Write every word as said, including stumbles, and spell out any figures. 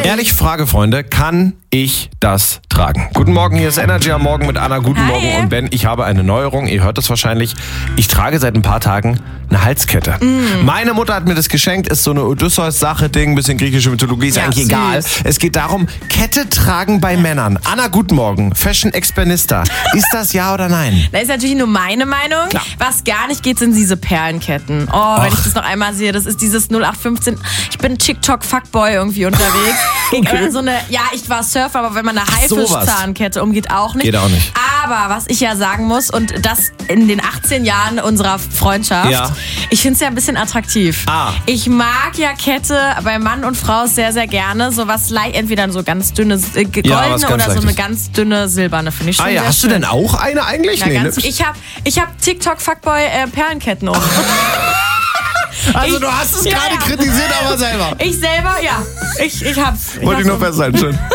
Ehrlich Frage, Freunde, kann ich das tragen? Guten Morgen, hier ist Energy am Morgen mit Anna. Guten Hi. Morgen und Ben. Ich habe eine Neuerung, ihr hört das wahrscheinlich. Ich trage seit ein paar Tagen eine Halskette. Mm. Meine Mutter hat mir das geschenkt, ist so eine Odysseus-Sache-Ding, ein bisschen griechische Mythologie, ist Ja, eigentlich süß. egal. Es geht darum, Kette tragen bei Männern. Anna, guten Morgen, Fashion-Expertista. Ist das ja oder nein? Das ist natürlich nur meine Meinung. Klar. Was gar nicht geht, sind diese Perlenketten. Oh, wenn Och. ich das noch einmal sehe, das ist dieses null acht fünfzehn. Ich bin TikTok-Fuckboy irgendwie unterwegs. Gegen Okay. so eine, ja, ich war Surfer, aber wenn man eine Ach, sowas. Haifischzahnkette umgeht, auch nicht. Geht auch nicht. Aber was ich ja sagen muss, und das in den achtzehn Jahren unserer Freundschaft, Ja. ich finde es ja ein bisschen attraktiv. Ah. Ich mag ja Kette bei Mann und Frau sehr, sehr gerne. So was leicht, entweder so ganz dünne äh, goldene Ja, was ganz oder so eine Leichtes. ganz dünne silberne, finde ich schon Ah ja, sehr hast du schön. denn auch eine eigentlich? Ja, Nee, ganz, ne? ich habe ich hab TikTok-Fuckboy äh, Perlenketten um. Also ich- du hast es Ja, gerade ja. kritisiert, aber selber. Ich selber, ja. Ich, ich hab's. Ich Wollte ich hab's nur um. festhalten, schön.